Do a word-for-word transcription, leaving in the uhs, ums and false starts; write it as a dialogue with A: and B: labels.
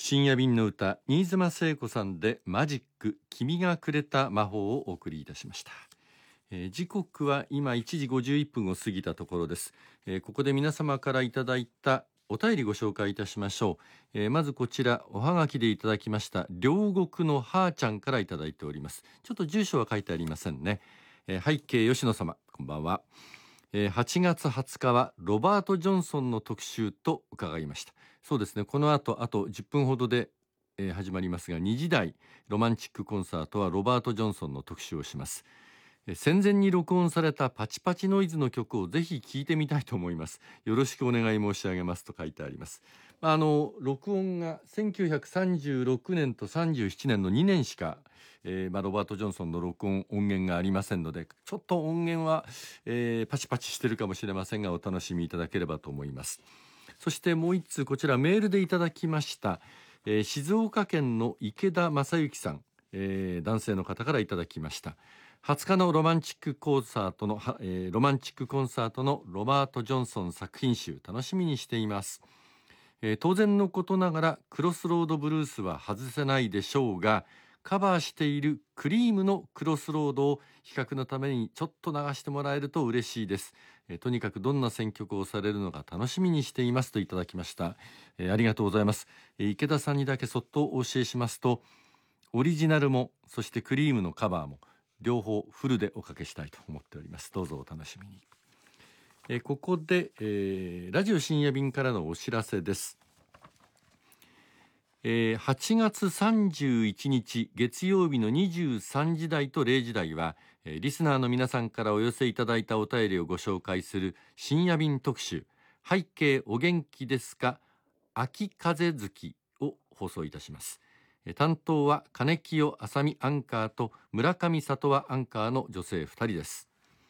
A: 深夜便の歌、新妻聖子さんでマジック、君がくれた魔法をお送りいたしました。えー時刻は今いちじごじゅういっぷんを過ぎたところです。えーここで皆様からいただいたお便りご紹介いたしましょう。えーまずこちら、おはがきでいただきました両国のはーちゃんからいただいております。ちょっと住所は書いてありませんね。えー背景吉野様、こんばんは。えーはちがつはつかはロバート・ジョンソンの特集と伺いました。そうですね、この後あとじゅっぷんほどで、えー始まりますが、にじ台ロマンチックコンサートはロバート・ジョンソンの特集をします。えー戦前に録音されたパチパチノイズの曲をぜひ聴いてみたいと思います。よろしくお願い申し上げますと書いてあります。まあ、あの録音がせんきゅうひゃくさんじゅうろくねんとさんじゅうななねんのにねんしか、えーまあ、ロバート・ジョンソンの録音音源がありませんので、ちょっと音源は、えーパチパチしてるかもしれませんが、お楽しみいただければと思います。そしてもう一通、こちらメールでいただきました、えー静岡県の池田正幸さん、えー男性の方からいただきました。はつかのロマンチックコンサートの、はえーロマンチックコンサートのロバート・ジョンソン作品集、楽しみにしています。えー当然のことながらクロスロードブルースは外せないでしょうが、カバーしているクリームのクロスロードを比較のためにちょっと流してもらえると嬉しいです。えーとにかくどんな選曲をされるのか楽しみにしていますといただきました。えーありがとうございます。えー池田さんにだけそっとお教えしますと、オリジナルもそしてクリームのカバーも両方フルでおかけしたいと思っております。どうぞお楽しみに。えーここで、えーラジオ深夜便からのお知らせです。えーはちがつさんじゅういちにち月曜日のにじゅうさんじ台とれいじ台は、えーリスナーの皆さんからお寄せいただいたお便りをご紹介する深夜便特集、背景お元気ですか秋風月を放送いたします。えー担当は金清あさみアンカーと村上里和アンカーの女性ふたりです。